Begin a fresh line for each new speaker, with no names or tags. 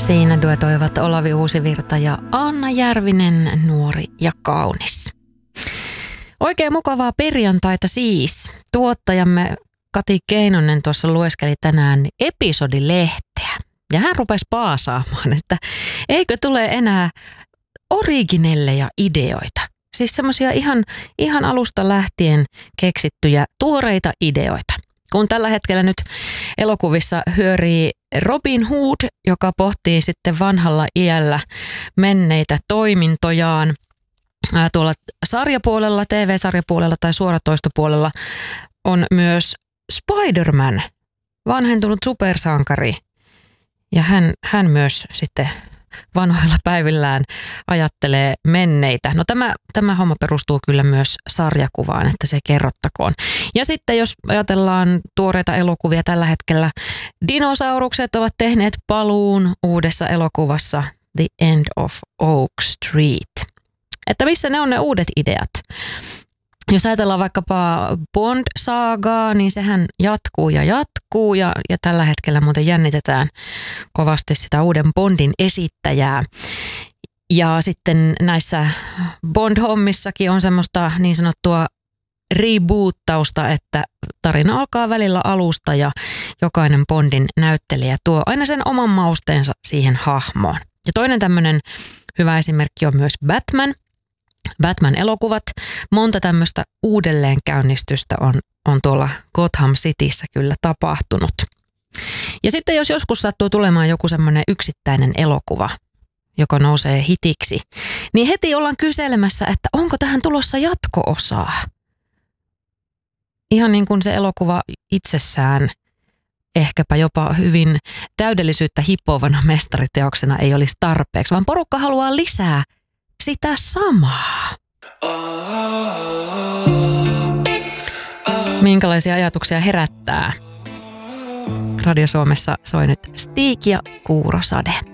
Siinä duetoivat Olavi Uusivirta ja Anna Järvinen, Nuori ja kaunis. Oikein mukavaa perjantaita siis. Tuottajamme Kati Keinonen tuossa lueskeli tänään episodilehteä. Ja hän rupesi paasaamaan, että eikö tule enää originelleja ideoita. Siis semmoisia ihan alusta lähtien keksittyjä tuoreita ideoita. Kun tällä hetkellä nyt elokuvissa hyörii Robin Hood, joka pohtii sitten vanhalla iällä menneitä toimintojaan. Tuolla sarjapuolella, TV-sarjapuolella tai suoratoistopuolella on myös Spider-Man, vanhentunut supersankari. Ja hän myös sitten vanhoilla päivillään ajattelee menneitä. No tämä homma perustuu kyllä myös sarjakuvaan, että se kerrottakoon. Ja sitten jos ajatellaan tuoreita elokuvia tällä hetkellä, dinosaurukset ovat tehneet paluun uudessa elokuvassa The End of Oak Street. Että missä ne on ne uudet ideat? Jos ajatellaan vaikkapa Bond-saagaa, niin sehän jatkuu ja tällä hetkellä muuten jännitetään kovasti sitä uuden Bondin esittäjää. Ja sitten näissä Bond-hommissakin on semmoista niin sanottua reboottausta, että tarina alkaa välillä alusta ja jokainen Bondin näyttelijä tuo aina sen oman mausteensa siihen hahmoon. Ja toinen tämmöinen hyvä esimerkki on myös Batman-elokuvat. Monta tämmöistä uudelleenkäynnistystä on tuolla Gotham Cityssä kyllä tapahtunut. Ja sitten jos joskus sattuu tulemaan joku semmoinen yksittäinen elokuva, joka nousee hitiksi, niin heti ollaan kyselemässä, että onko tähän tulossa jatko-osaa? Ihan niin kuin se elokuva itsessään ehkäpä jopa hyvin täydellisyyttä hippovana mestariteoksena ei olisi tarpeeksi, vaan porukka haluaa lisää sitä samaa. Minkälaisia ajatuksia herättää? Radio Suomessa soi nyt Stig ja Kuurosade.